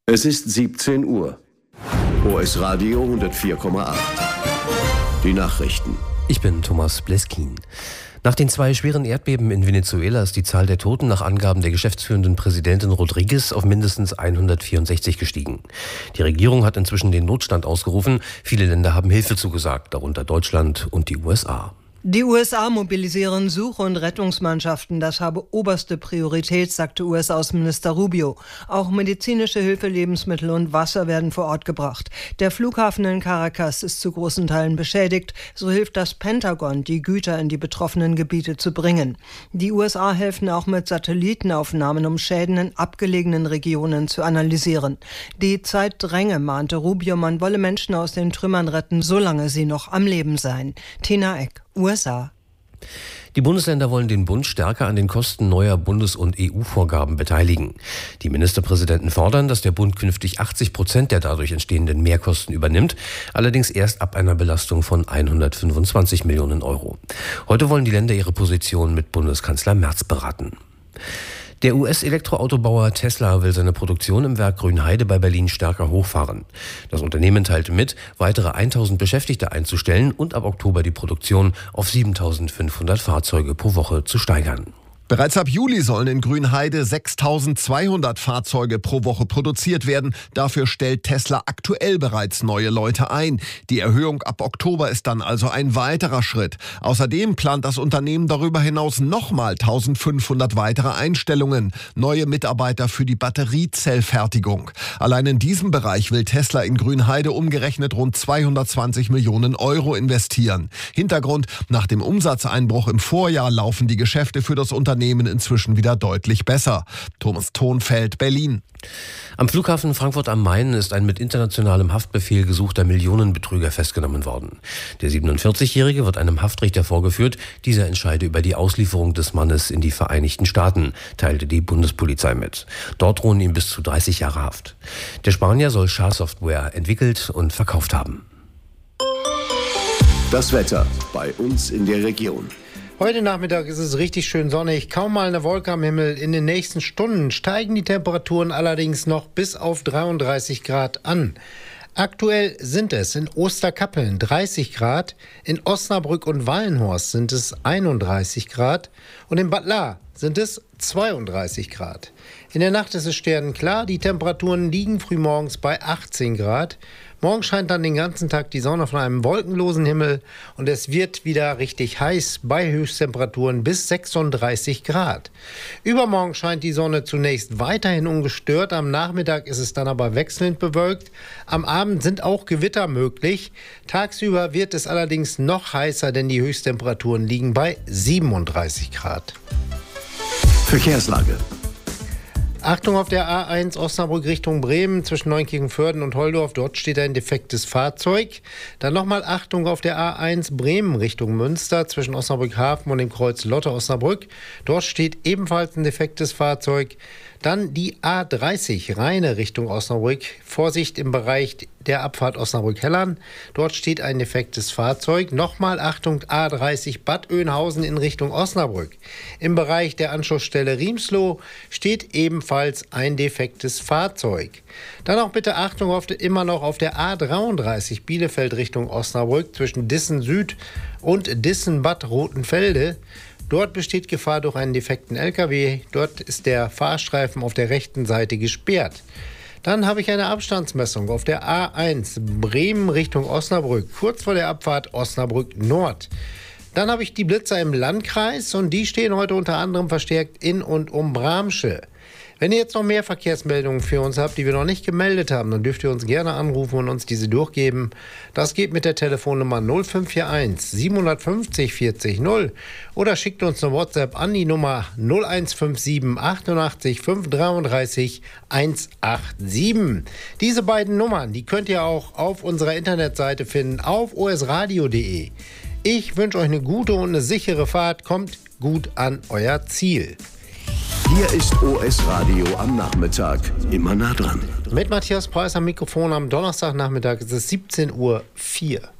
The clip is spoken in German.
Es ist 17 Uhr. OS Radio 104,8. Die Nachrichten. Ich bin Thomas Bleskin. Nach den 2 schweren Erdbeben in Venezuela ist die Zahl der Toten nach Angaben der geschäftsführenden Präsidentin Rodriguez auf mindestens 164 gestiegen. Die Regierung hat inzwischen den Notstand ausgerufen. Viele Länder haben Hilfe zugesagt, darunter Deutschland und die USA. Die USA mobilisieren Such- und Rettungsmannschaften. Das habe oberste Priorität, sagte US-Außenminister Rubio. Auch medizinische Hilfe, Lebensmittel und Wasser werden vor Ort gebracht. Der Flughafen in Caracas ist zu großen Teilen beschädigt. So hilft das Pentagon, die Güter in die betroffenen Gebiete zu bringen. Die USA helfen auch mit Satellitenaufnahmen, um Schäden in abgelegenen Regionen zu analysieren. Die Zeit dränge, mahnte Rubio, man wolle Menschen aus den Trümmern retten, solange sie noch am Leben seien. Tina Eck, USA. Die Bundesländer wollen den Bund stärker an den Kosten neuer Bundes- und EU-Vorgaben beteiligen. Die Ministerpräsidenten fordern, dass der Bund künftig 80% der dadurch entstehenden Mehrkosten übernimmt, allerdings erst ab einer Belastung von 125 Millionen Euro. Heute wollen die Länder ihre Position mit Bundeskanzler Merz beraten. Der US-Elektroautobauer Tesla will seine Produktion im Werk Grünheide bei Berlin stärker hochfahren. Das Unternehmen teilte mit, weitere 1000 Beschäftigte einzustellen und ab Oktober die Produktion auf 7500 Fahrzeuge pro Woche zu steigern. Bereits ab Juli sollen in Grünheide 6.200 Fahrzeuge pro Woche produziert werden. Dafür stellt Tesla aktuell bereits neue Leute ein. Die Erhöhung ab Oktober ist dann also ein weiterer Schritt. Außerdem plant das Unternehmen darüber hinaus nochmal 1.500 weitere Einstellungen. Neue Mitarbeiter für die Batteriezellfertigung. Allein in diesem Bereich will Tesla in Grünheide umgerechnet rund 220 Millionen Euro investieren. Hintergrund: Nach dem Umsatzeinbruch im Vorjahr laufen die Geschäfte für das Unternehmen inzwischen wieder deutlich besser. Thomas Thonfeld, Berlin. Am Flughafen Frankfurt am Main ist ein mit internationalem Haftbefehl gesuchter Millionenbetrüger festgenommen worden. Der 47-Jährige wird einem Haftrichter vorgeführt. Dieser entscheide über die Auslieferung des Mannes in die Vereinigten Staaten, teilte die Bundespolizei mit. Dort drohen ihm bis zu 30 Jahre Haft. Der Spanier soll Schadsoftware entwickelt und verkauft haben. Das Wetter bei uns in der Region. Heute Nachmittag ist es richtig schön sonnig, kaum mal eine Wolke am Himmel. In den nächsten Stunden steigen die Temperaturen allerdings noch bis auf 33 Grad an. Aktuell sind es in Osterkappeln 30 Grad, in Osnabrück und Wallenhorst sind es 31 Grad und in Bad Lahr sind es 32 Grad. In der Nacht ist es sternenklar, die Temperaturen liegen frühmorgens bei 18 Grad. Morgen scheint dann den ganzen Tag die Sonne von einem wolkenlosen Himmel und es wird wieder richtig heiß bei Höchsttemperaturen bis 36 Grad. Übermorgen scheint die Sonne zunächst weiterhin ungestört, am Nachmittag ist es dann aber wechselnd bewölkt. Am Abend sind auch Gewitter möglich. Tagsüber wird es allerdings noch heißer, denn die Höchsttemperaturen liegen bei 37 Grad. Verkehrslage. Achtung auf der A1 Osnabrück Richtung Bremen zwischen Neunkirchen-Vörden und Holdorf. Dort steht ein defektes Fahrzeug. Dann nochmal Achtung auf der A1 Bremen Richtung Münster zwischen Osnabrück-Hafen und dem Kreuz Lotte-Osnabrück. Dort steht ebenfalls ein defektes Fahrzeug. Dann die A30 Rheine Richtung Osnabrück. Vorsicht im Bereich der Abfahrt Osnabrück-Hellern. Dort steht ein defektes Fahrzeug. Nochmal Achtung A30 Bad Oeynhausen in Richtung Osnabrück. Im Bereich der Anschlussstelle Riemsloh steht ebenfalls ein defektes Fahrzeug. Dann auch bitte Achtung immer noch auf der A33 Bielefeld Richtung Osnabrück zwischen Dissen Süd und Dissen Bad Rotenfelde. Dort besteht Gefahr durch einen defekten LKW. Dort ist der Fahrstreifen auf der rechten Seite gesperrt. Dann habe ich eine Abstandsmessung auf der A1 Bremen Richtung Osnabrück, kurz vor der Abfahrt Osnabrück Nord. Dann habe ich die Blitzer im Landkreis und die stehen heute unter anderem verstärkt in und um Bramsche. Wenn ihr jetzt noch mehr Verkehrsmeldungen für uns habt, die wir noch nicht gemeldet haben, dann dürft ihr uns gerne anrufen und uns diese durchgeben. Das geht mit der Telefonnummer 0541 750 40 0 oder schickt uns eine WhatsApp an die Nummer 0157 88 533 187. Diese beiden Nummern, die könnt ihr auch auf unserer Internetseite finden, auf osradio.de. Ich wünsche euch eine gute und eine sichere Fahrt. Kommt gut an euer Ziel. Hier ist OS Radio am Nachmittag. Immer nah dran. Mit Matthias Preuß am Mikrofon am Donnerstagnachmittag ist es 17:04 Uhr.